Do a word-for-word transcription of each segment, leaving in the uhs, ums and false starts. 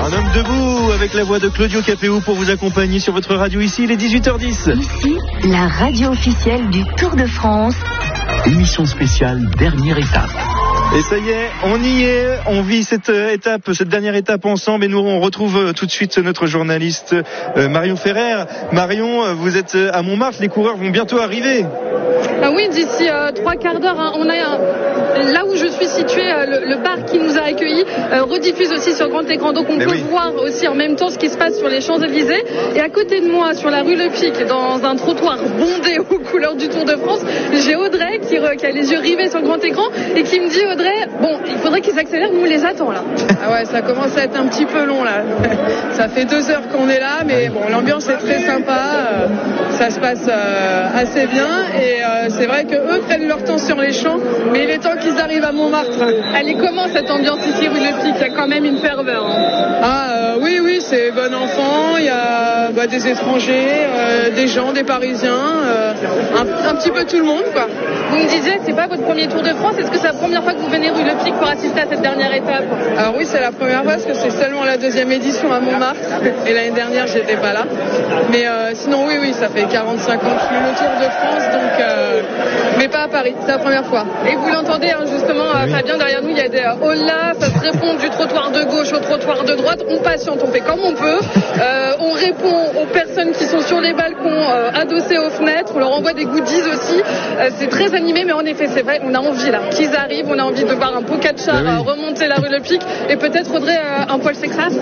Un homme debout avec la voix de Claudio Capéo pour vous accompagner sur votre radio. Ici, il est dix-huit heures dix. Ici, la radio officielle du Tour de France. Émission spéciale, dernière étape. Et ça y est, on y est, on vit cette étape, cette dernière étape ensemble et nous on retrouve tout de suite notre journaliste euh, Marion Ferrer. Marion, vous êtes à Montmartre, les coureurs vont bientôt arriver. Ah oui, d'ici euh, trois quarts d'heure, hein, on a un, là où je suis situé, euh, le, le bar qui nous a accueillis euh, rediffuse aussi sur grand écran, donc on Mais peut oui. voir aussi en même temps ce qui se passe sur les Champs-Élysées. Et à côté de moi, sur la rue Le Pic, dans un trottoir bondé aux couleurs du Tour de France, j'ai Audrey qui, qui a les yeux rivés sur le grand écran et qui me dit, Audrey, bon, il faudrait qu'ils s'accélèrent, nous on les attend là. Ah ouais, ça commence à être un petit peu long là. Ça fait deux heures qu'on est là, mais bon, l'ambiance est très sympa, euh, ça se passe euh, assez bien et euh, c'est vrai qu'eux prennent leur temps sur les champs, mais il est temps qu'ils arrivent à Montmartre. Elle est comment cette ambiance ici rue Le Pic? Il y a quand même une ferveur. Hein. Ah euh, oui, oui, c'est bon enfant, il y a bah, des étrangers, euh, des gens, des Parisiens, euh, un, un petit peu tout le monde quoi. Vous me disiez, c'est pas votre premier Tour de France, est-ce que c'est la première fois que vous venez rue Le Pic pour assister à cette dernière étape? Alors oui, c'est la première fois parce que c'est seulement la deuxième édition à Montmartre et l'année dernière j'étais pas là. Mais euh, sinon oui, oui, ça fait quarante-cinq ans que je suis le Tour de France, donc euh, mais pas à Paris, c'est la première fois. Et vous l'entendez hein, justement, oui. Fabien, derrière nous il y a des oh là, ça se répond du trottoir de gauche au trottoir de droite, on patiente, on fait comme on peut, euh, on répond aux personnes qui sont sur les balcons euh, adossés aux fenêtres, on leur envoie des goodies aussi, euh, c'est très animé, mais en effet c'est vrai, on a envie là qu'ils arrivent, on a envie de voir un Pogačar oui. remonter la rue Le Pic et peut-être Audrey euh, un Paul Sexas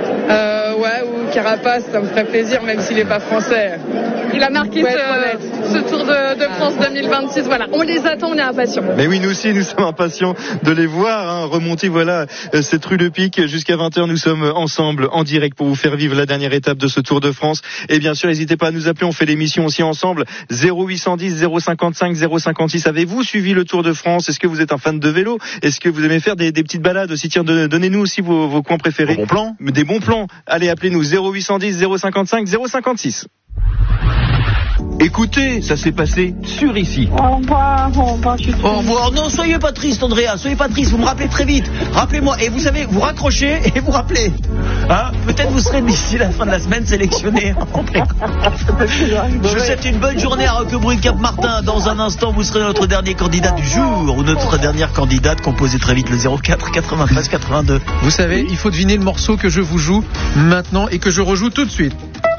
euh, ouais, ou Carapace, ça me ferait plaisir même s'il n'est pas français. Il a marqué ce, ce Tour de, de France deux mille vingt-six. Voilà, on les attend, on est impatients. Mais oui, nous aussi, nous sommes impatients de les voir hein, remonter. Voilà, cette rue Le Pic jusqu'à vingt heures. Nous sommes ensemble en direct pour vous faire vivre la dernière étape de ce Tour de France. Et bien sûr, n'hésitez pas à nous appeler. On fait l'émission aussi ensemble. zéro huit cent dix, zéro cinquante-cinq, zéro cinquante-six. Avez-vous suivi le Tour de France? Est-ce que vous êtes un fan de vélo? Est-ce que vous aimez faire des, des petites balades aussi? Tiens, donnez-nous aussi vos, vos coins préférés. Des bons plans. Des bons plans. Allez, appelez-nous zéro huit cent dix, zéro cinquante-cinq, zéro cinquante-six. Écoutez, ça s'est passé sur ici. Au revoir, au revoir, je suis Au revoir. Non, soyez pas triste, Andrea, soyez pas triste, vous me rappelez très vite. Rappelez-moi, et vous savez, vous raccrochez et vous rappelez. Hein? Peut-être vous serez d'ici la fin de la semaine sélectionné. Je vous souhaite une bonne journée à Roquebrune Cap-Martin. Dans un instant, vous serez notre dernier candidat du jour ou notre dernière candidate. Composez très vite le zéro quatre quatre-vingt-treize quatre-vingt-deux. Vous savez, il faut deviner le morceau que je vous joue maintenant et que je rejoue tout de suite.